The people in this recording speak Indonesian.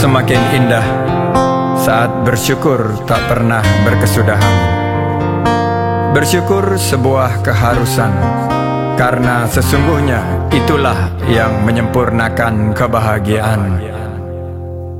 Semakin indah saat bersyukur tak pernah berkesudahan. Bersyukur sebuah keharusan, karena sesungguhnya itulah yang menyempurnakan kebahagiaan.